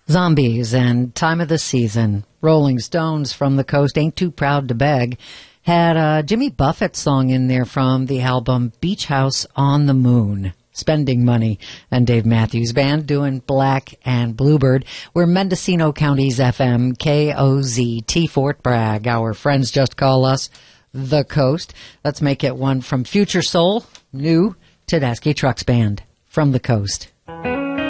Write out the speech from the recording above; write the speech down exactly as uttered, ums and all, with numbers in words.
Zombies and Time of the Season. Rolling Stones from the Coast, Ain't Too Proud to Beg. Had a Jimmy Buffett song in there from the album Beach House on the Moon. Spending Money. And Dave Matthews Band doing Black and Bluebird. We're Mendocino County's F M, K O Z T Fort Bragg. Our friends just call us The Coast. Let's make it one from Future Soul, new Tedeschi Trucks Band from the Coast.